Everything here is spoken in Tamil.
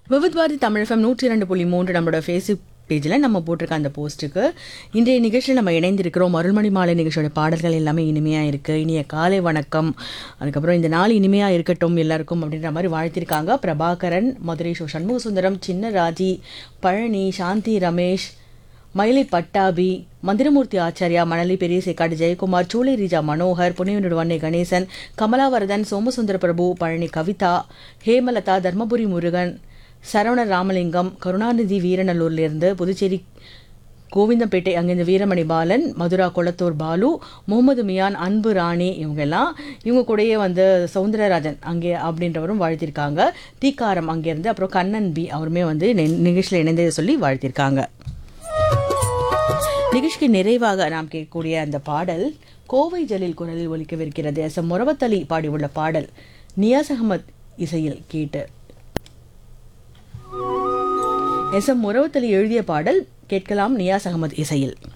விவித் பாரதி தமிழ் FM 102.3 நம்மளோட ஃபேஸ்புக் பேஜில் நம்ம போட்டிருக்க அந்த போஸ்ட்டுக்கு இன்றைய நிகழ்ச்சியில் நம்ம இணைந்திருக்கிறோம். அருள்மணி மாலை நிகழ்ச்சியோட பாடல்கள் எல்லாமே இனிமையாக இருக்குது. இனிய காலை வணக்கம், அதுக்கப்புறம் இந்த நாள் இனிமையாக இருக்கட்டும் எல்லாருக்கும் அப்படின்ற மாதிரி வாழ்த்திருக்காங்க. பிரபாகரன், மதுரை சண்முக சுந்தரம், சின்ன ராஜி, பழனி, சாந்தி ரமேஷ், மயிலை பட்டாபி, மந்திரமூர்த்தி ஆச்சாரியா, மணலி பெரிய சேக்காடு ஜெயக்குமார், சூளை ரீஜா மனோகர், புனியனோட வண்ணை கணேசன், கமலாவரதன், சோமசுந்தர பிரபு, பழனி கவிதா, ஹேமலதா, தர்மபுரி முருகன், சரவண ராமலிங்கம், கருணாநிதி வீரநல்லூர்லேருந்து, புதுச்சேரி கோவிந்தம்பேட்டை அங்கேருந்து வீரமணி பாலன், மதுரா கொளத்தூர் பாலு, முகமது மியான், அன்பு ராணி, இவங்க கூடயே சவுந்தரராஜன் அங்கே அப்படின்றவரும் வாழ்த்திருக்காங்க. தீக்காரம் அங்கேருந்து, அப்புறம் கண்ணன் பி அவருமே நிகழ்ச்சியில் இணைந்ததை சொல்லி வாழ்த்திருக்காங்க. நிகழ்ச்சிக்கு நிறைவாக நாம் கேட்கக்கூடிய அந்த பாடல் கோவை ஜலீல் குரலில் ஒலிக்கவிருக்கிறது. எஸ் எம் முரவத்தலி பாடியுள்ள பாடல் நியாஸ் அகமது இசையில் கேட்டு எஸ் எம் முரவத்தலி எழுதிய பாடல் கேட்கலாம். நியாஸ் அகமது இசையில்.